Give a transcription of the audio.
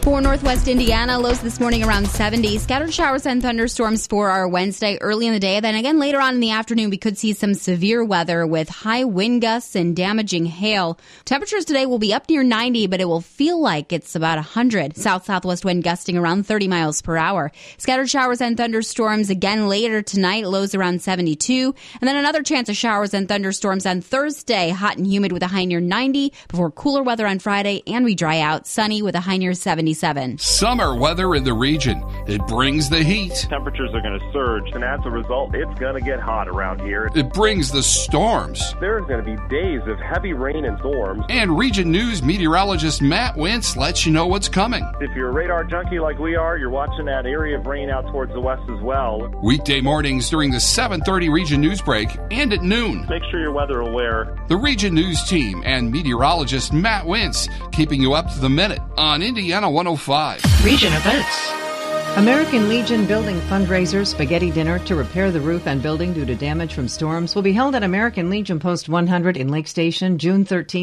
For northwest Indiana, lows this morning around 70. Scattered showers and thunderstorms for our Wednesday early in the day. Then again later on in the afternoon, we could see some severe weather with high wind gusts and damaging hail. Temperatures today will be up near 90, but it will feel like it's about 100. South-southwest wind gusting around 30 miles per hour. Scattered showers and thunderstorms again later tonight, lows around 72. And then another chance of showers and thunderstorms on Thursday, hot and humid with a high near 90, before cooler weather on Friday, and we dry out, sunny with a high near 77. Summer weather in the region. It brings the heat. Temperatures are going to surge, and as a result, it's going to get hot around here. It brings the storms. There's going to be days of heavy rain and storms. And Region News meteorologist Matt Wentz lets you know what's coming. If you're a radar junkie like we are, you're watching that area of rain out towards the west as well. Weekday mornings during the 7:30 Region News break and at noon. Make sure you're weather aware. The Region News team and meteorologist Matt Wentz keeping you up to the minute on Indiana 105. Region events. American Legion Building fundraiser spaghetti dinner to repair the roof and building due to damage from storms will be held at American Legion Post 100 in Lake Station June 13th.